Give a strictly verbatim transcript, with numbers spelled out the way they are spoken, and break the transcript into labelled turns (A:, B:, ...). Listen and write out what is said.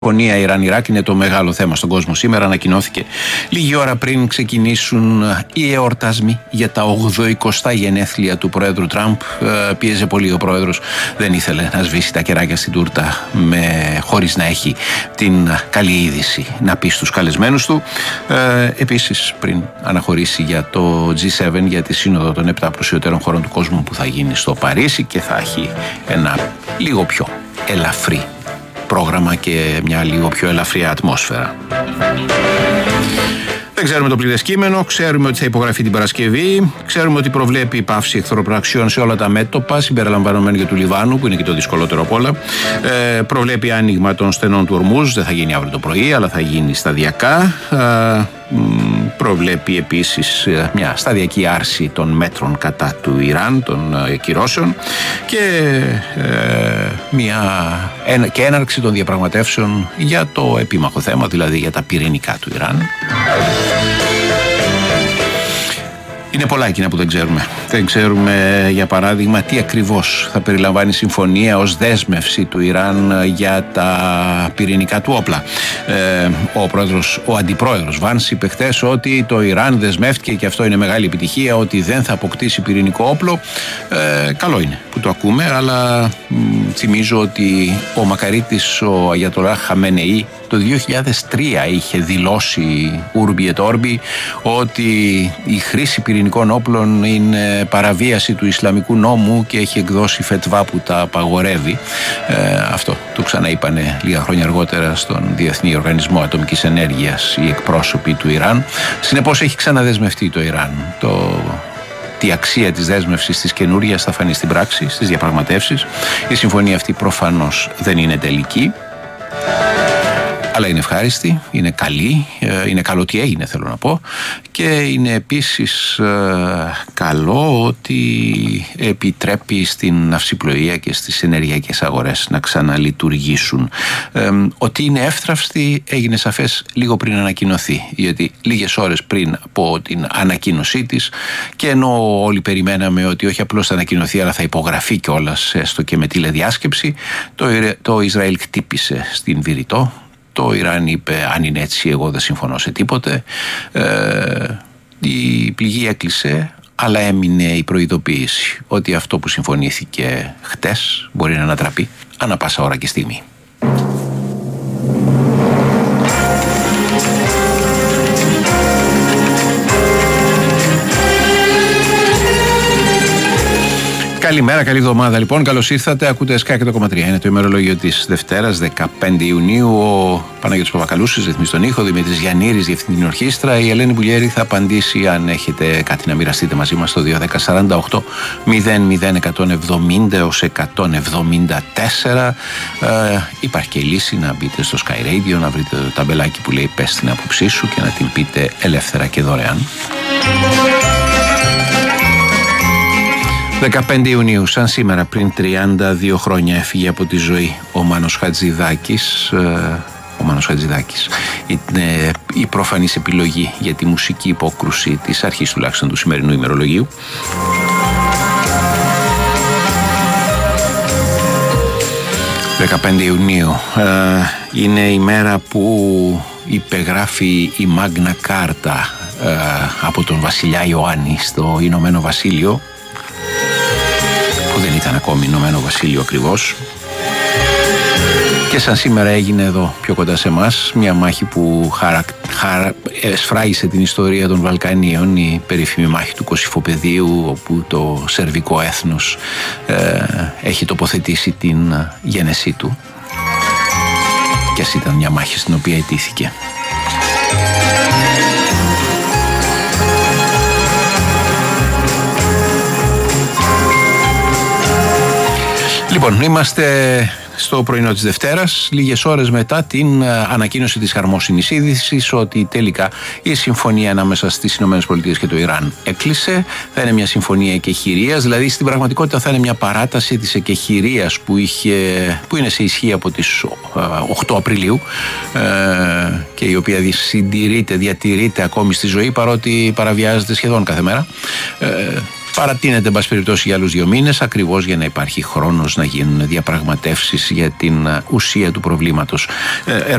A: Συμφωνία Ιράν-Ιράκ είναι το μεγάλο θέμα στον κόσμο σήμερα. Ανακοινώθηκε λίγη ώρα πριν ξεκινήσουν οι εορτασμοί για τα ογδοηκοστά γενέθλια του Προέδρου Τραμπ. Πίεζε πολύ ο Πρόεδρος, δεν ήθελε να σβήσει τα κεράκια στην τούρτα με, χωρίς να έχει την καλή είδηση να πει στους καλεσμένους του. Ε, επίσης, πριν αναχωρήσει για το τζι σέβεν, για τη σύνοδο των επτά πλουσιότερων χωρών του κόσμου που θα γίνει στο Παρίσι και θα έχει ένα λίγο πιο ελαφρύ πρόγραμμα και μια λίγο πιο ελαφριά ατμόσφαιρα. Δεν ξέρουμε το πλήρες κείμενο, ξέρουμε ότι θα υπογραφεί την Παρασκευή, ξέρουμε ότι προβλέπει πάυση εχθροπραξιών σε όλα τα μέτωπα, συμπεριλαμβανομένου και του Λιβάνου, που είναι και το δυσκολότερο απ' όλα. Ε, προβλέπει άνοιγμα των στενών του Ορμούζ, δεν θα γίνει αύριο το πρωί, αλλά θα γίνει σταδιακά. Ε, προβλέπει επίσης μια σταδιακή άρση των μέτρων κατά του Ιράν, των ε, κυρώσεων και, ε, μια, ένα, και έναρξη των διαπραγματεύσεων για το επίμαχο θέμα, δηλαδή για τα πυρηνικά του Ιράν. Είναι πολλά εκείνα που δεν ξέρουμε. Δεν ξέρουμε, για παράδειγμα, τι ακριβώς θα περιλαμβάνει η συμφωνία ως δέσμευση του Ιράν για τα πυρηνικά του όπλα. Ε, ο, πρόεδρος, ο αντιπρόεδρος Βάνς είπε χθες ότι το Ιράν δεσμεύτηκε, και αυτό είναι μεγάλη επιτυχία, ότι δεν θα αποκτήσει πυρηνικό όπλο. Ε, καλό είναι που το ακούμε, αλλά μ, θυμίζω ότι ο μακαρίτης, ο Αγιατολάχ Χαμενεή, το δύο χιλιάδες τρία είχε δηλώσει Urbi et Orbi ότι η χρήση πυρηνικών όπλων είναι παραβίαση του Ισλαμικού νόμου και έχει εκδώσει φετβά που τα απαγορεύει. Ε, αυτό το ξαναείπανε λίγα χρόνια αργότερα στον Διεθνή Οργανισμό Ατομικής Ενέργειας οι εκπρόσωποι του Ιράν. Συνεπώς έχει ξαναδεσμευτεί το Ιράν. Το... Η αξία της δέσμευσης της καινούριας θα φανεί στην πράξη, στις διαπραγματεύσεις. Η συμφωνία αυτή προφανώς δεν είναι τελική, αλλά είναι ευχάριστη, είναι καλή, είναι καλό ότι έγινε, θέλω να πω, και είναι επίσης ε, καλό ότι επιτρέπει στην ναυσιπλοεία και στις ενεργειακές αγορές να ξαναλειτουργήσουν. Ε, ότι είναι εύθραυστη έγινε σαφές λίγο πριν ανακοινωθεί, γιατί λίγες ώρες πριν από την ανακοίνωσή της, και ενώ όλοι περιμέναμε ότι όχι απλώς θα ανακοινωθεί αλλά θα υπογραφεί κιόλας, έστω και με τηλεδιάσκεψη, το, το Ισραήλ χτύπησε στην Βηρητό. Το Ιράν είπε, αν είναι έτσι εγώ δεν συμφωνώ σε τίποτε. Ε, η πληγή έκλεισε, αλλά έμεινε η προειδοποίηση ότι αυτό που συμφωνήθηκε χτες μπορεί να ανατραπεί ανά πάσα ώρα και στιγμή. Καλημέρα, καλή εβδομάδα λοιπόν. Καλώς ήρθατε. Ακούτε ες κέι εκατό κόμμα τρία. Είναι το ημερολόγιο της Δευτέρας, δεκαπέντε Ιουνίου. Ο Παναγιώτης Παπακαλούσης ρυθμίζει τον ήχο, Δημήτρης Γιαννήρης διευθύνει την ορχήστρα. Η Ελένη Μπουλιέρη θα απαντήσει αν έχετε κάτι να μοιραστείτε μαζί μας στο δύο ένα μηδέν σαράντα οκτώ μηδέν μηδέν εκατόν εβδομήντα έως εκατόν εβδομήντα τέσσερα. Ε, υπάρχει και η λύση να μπείτε στο Sky Radio, να βρείτε το ταμπελάκι που λέει πες την άποψή σου και να την πείτε ελεύθερα και δωρεάν. δεκαπέντε Ιουνίου, σαν σήμερα πριν τριάντα δύο χρόνια, έφυγε από τη ζωή ο Μάνος Χατζηδάκης. Ο Μάνος Χατζηδάκης είναι η προφανής επιλογή για τη μουσική υπόκρουση της αρχής τουλάχιστον του σημερινού ημερολογίου. δεκαπέντε Ιουνίου είναι η μέρα που υπεγράφει η Μάγνα Κάρτα από τον βασιλιά Ιωάννη στο Ηνωμένο Βασίλειο, που δεν ήταν ακόμη Ηνωμένο Βασίλειο ακριβώς. Και σαν σήμερα έγινε εδώ πιο κοντά σε εμάς μια μάχη που χαρα... χαρα... εσφράγισε την ιστορία των Βαλκανίων, η περίφημη μάχη του Κωσυφοπεδίου, όπου το σερβικό έθνος ε, έχει τοποθετήσει την γένεσή του, και ας ήταν μια μάχη στην οποία ιτήθηκε. Λοιπόν, είμαστε στο πρωινό της Δευτέρας, λίγες ώρες μετά την ανακοίνωση της χαρμόσυνης είδησης ότι τελικά η συμφωνία ανάμεσα στις ΗΠΑ και το Ιράν έκλεισε. Θα είναι μια συμφωνία εκεχηρίας, δηλαδή στην πραγματικότητα θα είναι μια παράταση της εκεχηρίας που, είχε, που είναι σε ισχύ από τις οκτώ Απριλίου ε, και η οποία συντηρείται, διατηρείται ακόμη στη ζωή, παρότι παραβιάζεται σχεδόν κάθε μέρα. Ε, παρατείνεται, εν πάση περιπτώσει, για άλλους δύο μήνες, ακριβώς για να υπάρχει χρόνος να γίνουν διαπραγματεύσεις για την ουσία του προβλήματος. Ε,